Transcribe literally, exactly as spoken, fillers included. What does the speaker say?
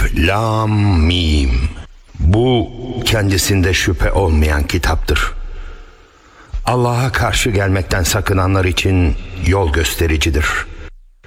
Lam Mim. Bu kendisinde şüphe olmayan kitaptır. Allah'a karşı gelmekten sakınanlar için yol göstericidir.